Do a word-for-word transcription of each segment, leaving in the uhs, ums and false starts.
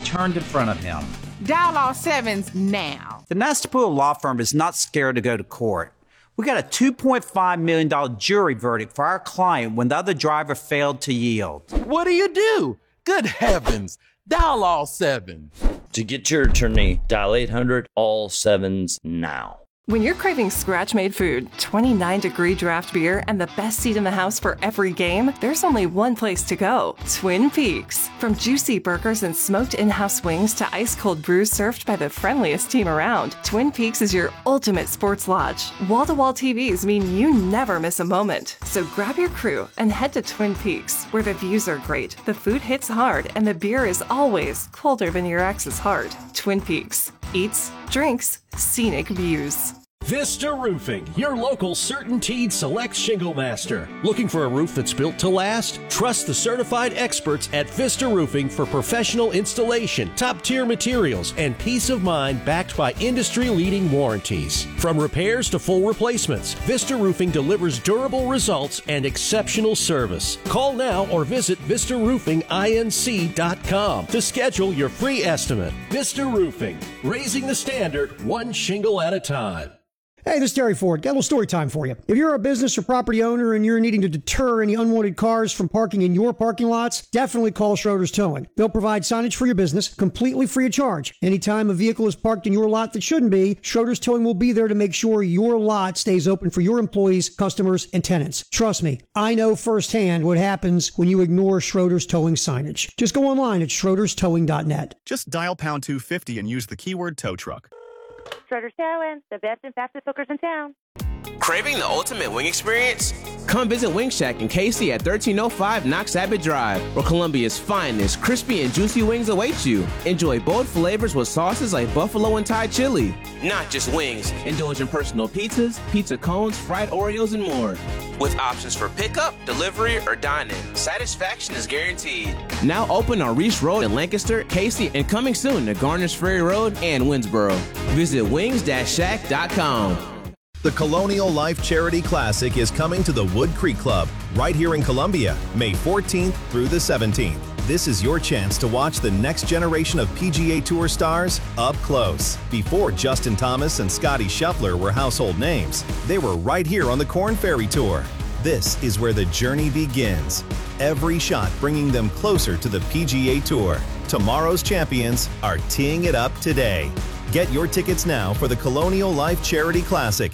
turned in front of him. Dial all sevens now. The Nastapula Law Firm is not scared to go to court. We got a two point five million dollars jury verdict for our client when the other driver failed to yield. What do you do? Good heavens. Dial all sevens. To get your attorney, dial eight hundred all sevens now. When you're craving scratch-made food, twenty-nine degree draft beer, and the best seat in the house for every game, there's only one place to go, Twin Peaks. From juicy burgers and smoked in-house wings to ice-cold brews served by the friendliest team around, Twin Peaks is your ultimate sports lodge. Wall-to-wall T Vs mean you never miss a moment. So grab your crew and head to Twin Peaks, where the views are great, the food hits hard, and the beer is always colder than your ex's heart. Twin Peaks. Eats, drinks, scenic views. Vista Roofing, your local CertainTeed Select Shingle Master. Looking for a roof that's built to last? Trust the certified experts at Vista Roofing for professional installation, top-tier materials, and peace of mind backed by industry-leading warranties. From repairs to full replacements, Vista Roofing delivers durable results and exceptional service. Call now or visit vista roofing inc dot com to schedule your free estimate. Vista Roofing, raising the standard one shingle at a time. Hey, this is Terry Ford. Got a little story time for you. If you're a business or property owner and you're needing to deter any unwanted cars from parking in your parking lots, definitely call Schroeder's Towing. They'll provide signage for your business completely free of charge. Anytime a vehicle is parked in your lot that shouldn't be, Schroeder's Towing will be there to make sure your lot stays open for your employees, customers, and tenants. Trust me, I know firsthand what happens when you ignore Schroeder's Towing signage. Just go online at schroeders towing dot net. Just dial pound two fifty and use the keyword tow truck. Schroeder's Towing, the best and fastest hookers in town. Craving the ultimate wing experience? Come visit Wing Shack in K C at thirteen oh five Knox Abbott Drive, where Columbia's finest crispy and juicy wings await you. Enjoy bold flavors with sauces like buffalo and Thai chili. Not just wings. Indulge in personal pizzas, pizza cones, fried Oreos, and more. With options for pickup, delivery, or dine-in, satisfaction is guaranteed. Now open on Reese Road in Lancaster, K C, and coming soon to Garners Ferry Road and Winsboro. Visit wings dash shack dot com. The Colonial Life Charity Classic is coming to the Wood Creek Club right here in Columbia, May fourteenth through the seventeenth. This is your chance to watch the next generation of P G A Tour stars up close. Before Justin Thomas and Scotty Scheffler were household names, they were right here on the Korn Ferry Tour. This is where the journey begins. Every shot bringing them closer to the P G A Tour. Tomorrow's champions are teeing it up today. Get your tickets now for the Colonial Life Charity Classic.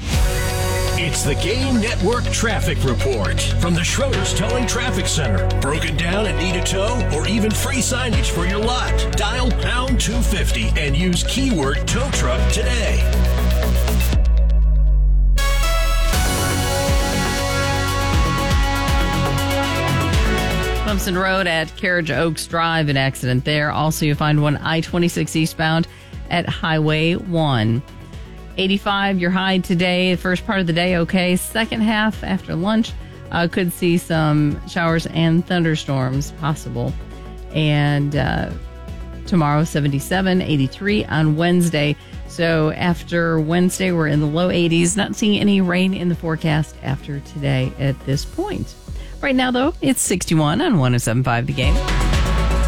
It's the Game Network Traffic Report from the Schroeder's Towing Traffic Center. Broken down and need a tow or even free signage for your lot? Dial pound two fifty and use keyword tow truck today. Clemson Road at Carriage Oaks Drive, an accident there. Also, you find one I twenty-six eastbound at Highway one. eighty-five, your high today. First part of the day, okay. Second half after lunch, uh, could see some showers and thunderstorms possible. And uh, tomorrow, seventy-seven, eighty-three on Wednesday. So after Wednesday, we're in the low eighties. Not seeing any rain in the forecast after today at this point. Right now, though, it's sixty-one on one oh seven point five The Game.